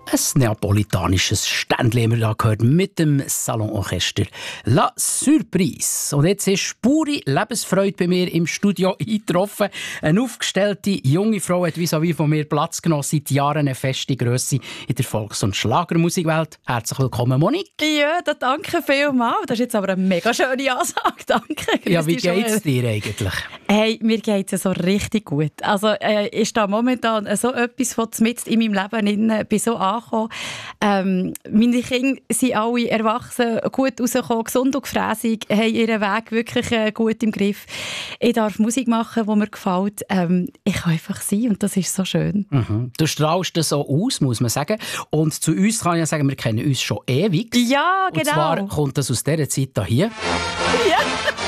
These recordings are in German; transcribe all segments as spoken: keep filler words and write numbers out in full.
Ein neapolitanisches Ständchen haben wir da gehört mit dem Salonorchester La Surprise. Und jetzt ist pure Lebensfreude bei mir im Studio eingetroffen. Eine aufgestellte junge Frau hat vis-à-vis von mir Platz genommen, seit Jahren eine feste Grösse in der Volks- und Schlagermusikwelt. Herzlich willkommen, Monique. Ja, da danke vielmals. Das ist jetzt aber eine mega schöne Ansage. Danke. Ja, wie geht es dir eigentlich? Hey, mir geht es so richtig gut. Also, äh, ich stehe momentan so etwas von mitten in meinem Leben drin, bin so angekommen. Ähm, meine Kinder sind alle erwachsen, gut rausgekommen, gesund und gefrässig, haben ihren Weg wirklich äh, gut im Griff. Ich darf Musik machen, die mir gefällt. Ähm, ich kann einfach sein und das ist so schön. Mhm. Du strahlst das so aus, muss man sagen. Und zu uns kann ich sagen, wir kennen uns schon ewig. Ja, genau. Und zwar kommt das aus dieser Zeit hier. Ja.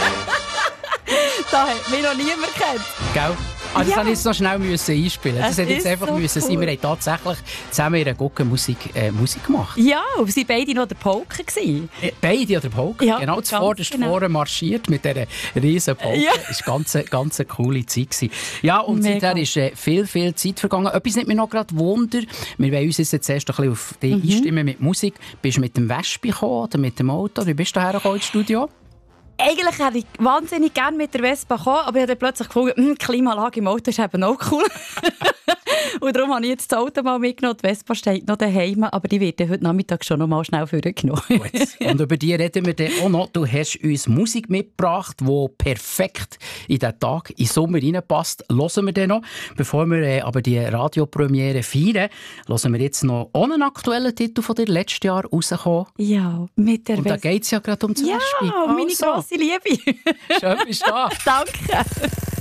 Da hat mich noch niemand gekannt. Gell? Ah, das Ja. musste ich jetzt noch schnell müssen einspielen. Das Es hätte jetzt ist einfach so müssen sein. cool. Wir haben tatsächlich zusammen in einer guten Musik, äh, Musik gemacht. Ja, und sie waren beide noch der Polka gewesen. Äh, Beide oder Polka, Ja, genau, ganz zuvorderst genau. vorne marschiert mit dieser riesen Polka. Ja. Das war ganz, ganz eine coole Zeit gewesen. Ja, und Mega. seither ist äh, viel, viel Zeit vergangen. Etwas nimmt mir noch gerade Wunder. Wir wollen uns jetzt erst ein bisschen auf dich Mhm. einstimmen mit Musik. Bist du mit dem Wespe gekommen oder mit dem Auto? Wie bist du hergekommen ins Studio? Eigentlich hätte ich wahnsinnig gerne mit der Vespa kommen, aber ich habe dann plötzlich gefunden, hm, die Klimaanlage im Auto ist eben auch cool. Und darum habe ich jetzt das Auto mal mitgenommen. Die Vespa steht noch daheim, aber die wird heute Nachmittag schon noch mal schnell vorgenommen. Gut. Und über die reden wir dann auch noch. Du hast uns Musik mitgebracht, die perfekt in diesen Tag, in den Sommer reinpasst. Hören wir dann noch. Bevor wir äh, aber die Radiopremiere feiern, hören wir jetzt noch einen aktuellen Titel von dir letztes Jahr rausgekommen. Ja, mit der Und da Vespa. geht es ja gerade um das Ja, Wespe. meine Also, grosse Liebe. schön bist du da. Danke.